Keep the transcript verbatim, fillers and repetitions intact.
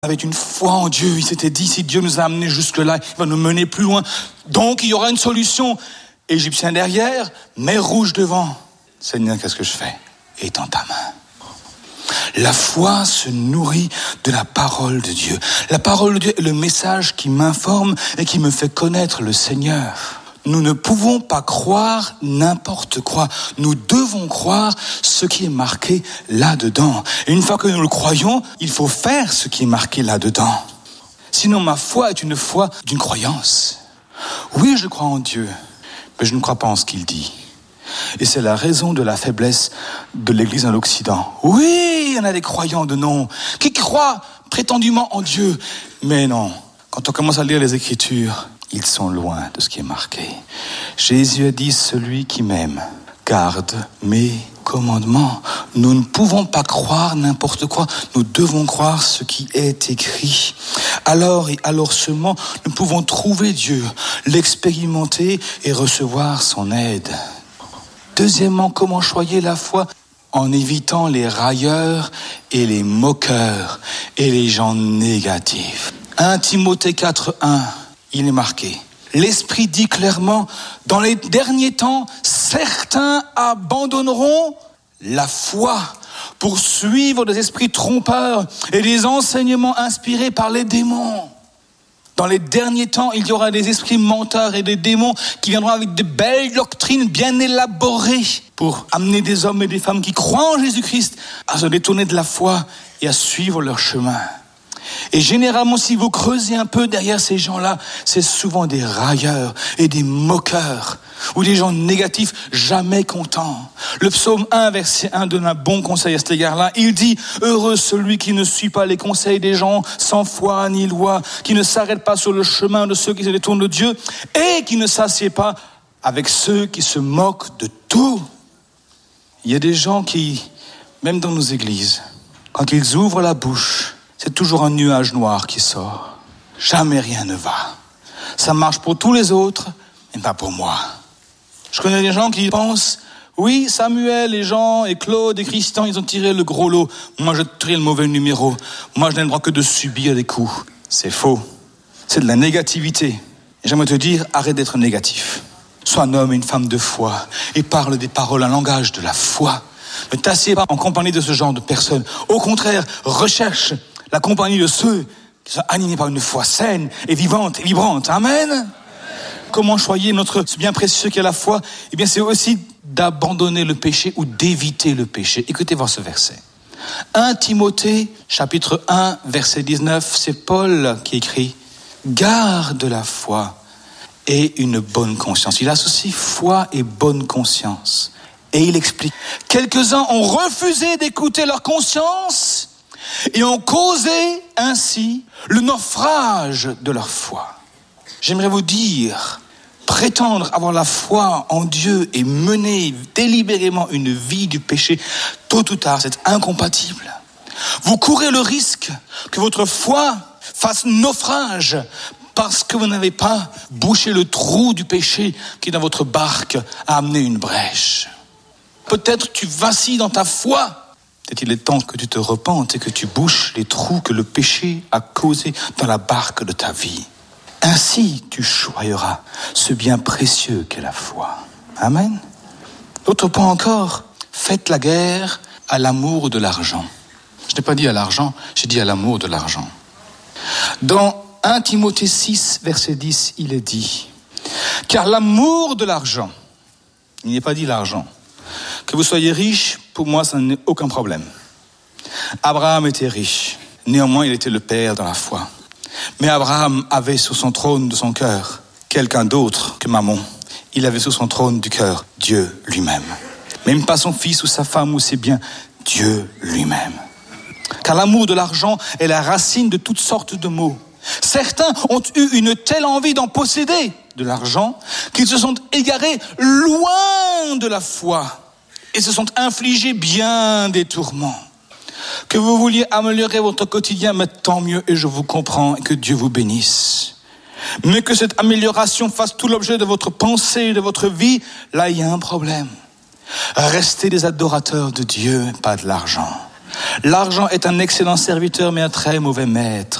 Avec une foi en Dieu, il s'était dit, si Dieu nous a amenés jusque-là, il va nous mener plus loin. Donc, il y aura une solution. Égyptien derrière, mer rouge devant. Seigneur, qu'est-ce que je fais? Étends ta main. La foi se nourrit de la parole de Dieu. La parole de Dieu est le message qui m'informe et qui me fait connaître le Seigneur. Nous ne pouvons pas croire n'importe quoi. Nous devons croire ce qui est marqué là-dedans. Et une fois que nous le croyons, il faut faire ce qui est marqué là-dedans. Sinon, ma foi est une foi d'une croyance. Oui, je crois en Dieu, mais je ne crois pas en ce qu'il dit. Et c'est la raison de la faiblesse de l'Église en Occident. Oui, il y en a des croyants de nom qui croient prétendument en Dieu. Mais non, quand on commence à lire les Écritures, ils sont loin de ce qui est marqué. Jésus a dit, celui qui m'aime garde mes commandements. Nous ne pouvons pas croire n'importe quoi. Nous devons croire ce qui est écrit. Alors et alors seulement, nous pouvons trouver Dieu, l'expérimenter et recevoir son aide. Deuxièmement, comment choyer la foi? En évitant les railleurs et les moqueurs et les gens négatifs. premier Timothée quatre, un. Il est marqué. L'Esprit dit clairement, dans les derniers temps, certains abandonneront la foi pour suivre des esprits trompeurs et des enseignements inspirés par les démons. Dans les derniers temps, il y aura des esprits menteurs et des démons qui viendront avec de belles doctrines bien élaborées pour amener des hommes et des femmes qui croient en Jésus-Christ à se détourner de la foi et à suivre leur chemin. Et généralement, si vous creusez un peu derrière ces gens-là, c'est souvent des railleurs et des moqueurs, ou des gens négatifs, jamais contents. Le psaume un, verset un donne un bon conseil à cet égard-là. Il dit, heureux celui qui ne suit pas les conseils des gens sans foi ni loi, qui ne s'arrête pas sur le chemin de ceux qui se détournent de Dieu, et qui ne s'assied pas avec ceux qui se moquent de tout. Il y a des gens qui, même dans nos églises, quand ils ouvrent la bouche, c'est toujours un nuage noir qui sort. Jamais rien ne va. Ça marche pour tous les autres, mais pas pour moi. Je connais des gens qui pensent, oui, Samuel et Jean et Claude et Christian, ils ont tiré le gros lot. Moi, je tire le mauvais numéro. Moi, je n'ai le droit que de subir des coups. C'est faux. C'est de la négativité. Et j'aimerais te dire, arrête d'être négatif. Sois un homme et une femme de foi et parle des paroles, un langage de la foi. Ne t'assieds pas en compagnie de ce genre de personnes. Au contraire, recherche la compagnie de ceux qui sont animés par une foi saine et vivante et vibrante. Amen. Amen. Comment choyer notre bien précieux qu'est la foi? Eh bien, c'est aussi d'abandonner le péché ou d'éviter le péché. Écoutez voir ce verset. premier Timothée, chapitre un, verset dix-neuf, c'est Paul qui écrit « Garde la foi et une bonne conscience ». Il associe foi et bonne conscience. Et il explique « Quelques-uns ont refusé d'écouter leur conscience » et ont causé ainsi le naufrage de leur foi. J'aimerais vous dire, prétendre avoir la foi en Dieu et mener délibérément une vie du péché, tôt ou tard, c'est incompatible. Vous courez le risque que votre foi fasse naufrage parce que vous n'avez pas bouché le trou du péché qui, dans votre barque, a amené une brèche. Peut-être tu vacilles dans ta foi. Peut-être il est temps que tu te repentes et que tu bouches les trous que le péché a causés dans la barque de ta vie. Ainsi, tu choyeras ce bien précieux qu'est la foi. Amen. Autre point encore, faites la guerre à l'amour de l'argent. Je n'ai pas dit à l'argent, j'ai dit à l'amour de l'argent. Dans premier Timothée six, verset dix, il est dit, car l'amour de l'argent, il n'est pas dit l'argent, que vous soyez riche, pour moi, ça n'est aucun problème. Abraham était riche. Néanmoins, il était le père dans la foi. Mais Abraham avait sur son trône de son cœur quelqu'un d'autre que Mammon. Il avait sur son trône du cœur Dieu lui-même. Même pas son fils ou sa femme ou ses biens, Dieu lui-même. Car l'amour de l'argent est la racine de toutes sortes de maux. Certains ont eu une telle envie d'en posséder de l'argent qu'ils se sont égarés loin de la foi et se sont infligés bien des tourments. Que vous vouliez améliorer votre quotidien, mais tant mieux, et je vous comprends, et que Dieu vous bénisse. Mais que cette amélioration fasse tout l'objet de votre pensée et de votre vie, là il y a un problème. Restez des adorateurs de Dieu, pas de l'argent. L'argent est un excellent serviteur, mais un très mauvais maître.